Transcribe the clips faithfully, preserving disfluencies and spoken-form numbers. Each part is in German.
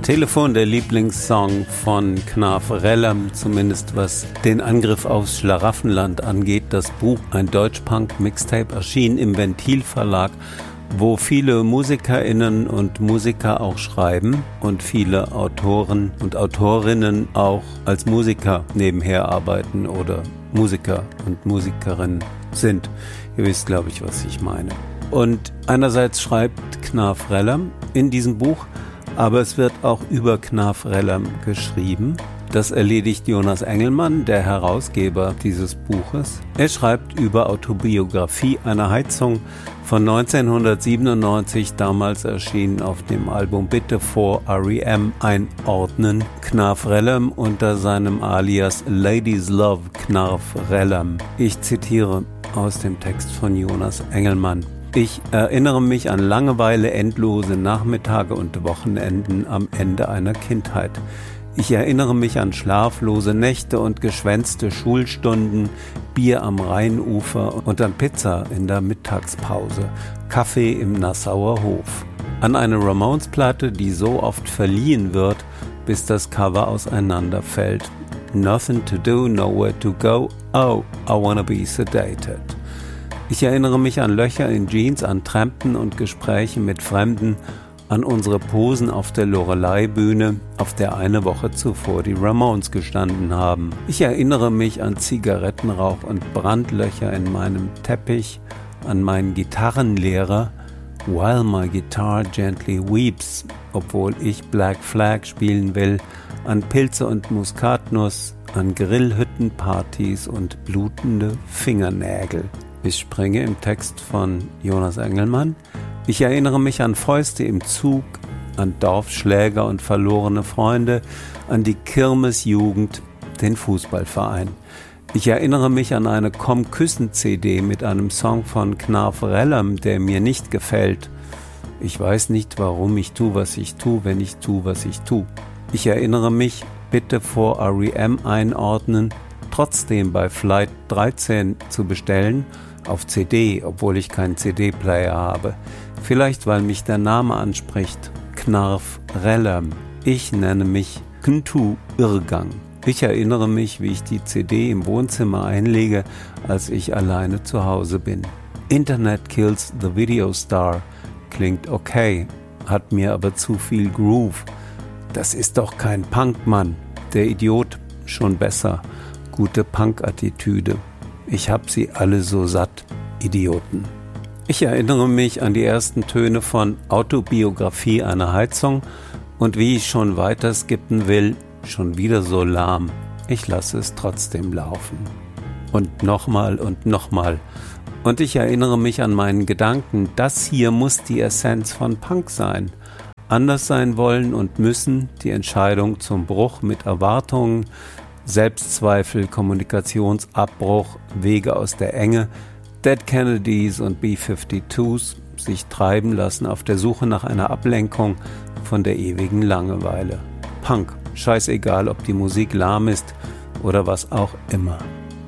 Telefon, der Lieblingssong von Knarf Rellam, zumindest was den Angriff aufs Schlaraffenland angeht. Das Buch, ein Deutsch-Punk-Mixtape, erschien im Ventil Verlag, wo viele MusikerInnen und Musiker auch schreiben und viele Autoren und Autorinnen auch als Musiker nebenher arbeiten oder Musiker und Musikerinnen sind. Ihr wisst, glaube ich, was ich meine. Und einerseits schreibt Knarf Rellam in diesem Buch, aber es wird auch über Knarf Rellam geschrieben. Das erledigt Jonas Engelmann, der Herausgeber dieses Buches. Er schreibt über Autobiografie einer Heizung von neunzehnhundertsiebenundneunzig, damals erschienen auf dem Album Bitte vor R E M einordnen. Knarf Rellam unter seinem Alias Ladies Love Knarf Rellam. Ich zitiere aus dem Text von Jonas Engelmann. Ich erinnere mich an Langeweile, endlose Nachmittage und Wochenenden am Ende einer Kindheit. Ich erinnere mich an schlaflose Nächte und geschwänzte Schulstunden, Bier am Rheinufer und an Pizza in der Mittagspause, Kaffee im Nassauer Hof. An eine Ramones-Platte, die so oft verliehen wird, bis das Cover auseinanderfällt. Nothing to do, nowhere to go, oh, I wanna be sedated. Ich erinnere mich an Löcher in Jeans, an Trampen und Gespräche mit Fremden, an unsere Posen auf der Loreley-Bühne, auf der eine Woche zuvor die Ramones gestanden haben. Ich erinnere mich an Zigarettenrauch und Brandlöcher in meinem Teppich, an meinen Gitarrenlehrer, While my guitar gently weeps, obwohl ich Black Flag spielen will, an Pilze und Muskatnuss, an Grillhüttenpartys und blutende Fingernägel. Ich springe im Text von Jonas Engelmann. Ich erinnere mich an Fäuste im Zug, an Dorfschläger und verlorene Freunde, an die Kirmesjugend, den Fußballverein. Ich erinnere mich an eine Komm-Küssen-C D mit einem Song von Knarf Rellam, der mir nicht gefällt. Ich weiß nicht, warum ich tu, was ich tu, wenn ich tu, was ich tu. Ich erinnere mich, bitte vor R E M einordnen, trotzdem bei Flight dreizehn zu bestellen, auf C D, obwohl ich keinen C D-Player habe. Vielleicht, weil mich der Name anspricht. Knarf Rellam. Ich nenne mich Kntu Irrgang. Ich erinnere mich, wie ich die C D im Wohnzimmer einlege, als ich alleine zu Hause bin. Internet kills the video star. Klingt okay, hat mir aber zu viel Groove. Das ist doch kein Punk, Mann. Der Idiot schon besser. Gute Punk-Attitüde. Ich hab sie alle so satt, Idioten. Ich erinnere mich an die ersten Töne von Autobiografie einer Heizung und wie ich schon weiter skippen will, schon wieder so lahm. Ich lasse es trotzdem laufen. Und nochmal und nochmal. Und ich erinnere mich an meinen Gedanken, das hier muss die Essenz von Punk sein. Anders sein wollen und müssen, die Entscheidung zum Bruch mit Erwartungen, Selbstzweifel, Kommunikationsabbruch, Wege aus der Enge, Dead Kennedys und B zweiundfünfzigs, sich treiben lassen auf der Suche nach einer Ablenkung von der ewigen Langeweile. Punk, scheißegal, ob die Musik lahm ist oder was auch immer.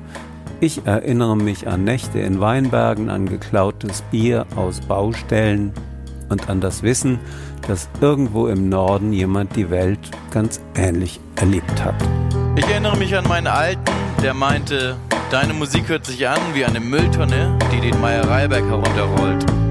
Ich erinnere mich an Nächte in Weinbergen, an geklautes Bier aus Baustellen und an das Wissen, dass irgendwo im Norden jemand die Welt ganz ähnlich erlebt hat. Ich erinnere mich an meinen Alten, der meinte, deine Musik hört sich an wie eine Mülltonne, die den Meyer-Reiberg herunterrollt.